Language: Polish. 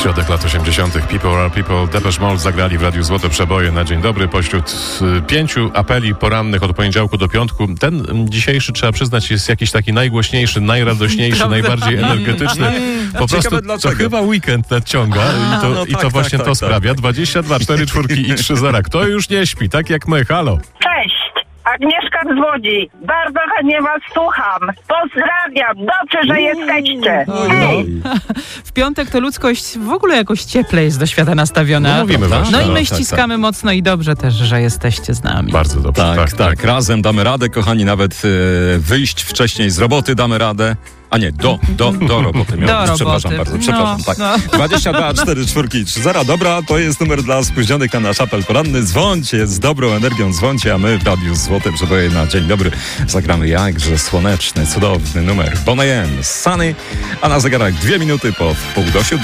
Środek lat 80. People are People. Depeche Mode zagrali w Radiu Złote Przeboje na dzień dobry. Pośród 5 apeli porannych od poniedziałku do piątku, ten dzisiejszy, trzeba przyznać, jest jakiś taki najgłośniejszy, najradośniejszy, najbardziej energetyczny. Po prostu to chyba weekend nadciąga i to właśnie sprawia. 22, 4, 4 i 3 0. Kto już nie śpi, tak jak my. Halo. Cześć, Agnieszka z Łodzi. Bardzo chętnie was słucham. Pozdrawiam, dobrze, że jesteście. W piątek to ludzkość w ogóle jakoś cieplej jest do świata nastawiona. No mówimy właśnie. No i my ściskamy mocno i dobrze też, że jesteście z nami. Bardzo dobrze. Tak. Razem damy radę, kochani, nawet wyjść wcześniej z roboty damy radę. A nie, do roboty. Przepraszam bardzo. 22, 4, 4, 3, 0. Dobra, to jest numer dla spóźnionych na nasz apel poranny. Dzwońcie z dobrą energią, dzwońcie, a my w Radiu Złote Przeboje na dzień dobry zagramy jakże słoneczny, cudowny numer Bonnie M, Sunny, a na zegarach 2 minuty po 6:30.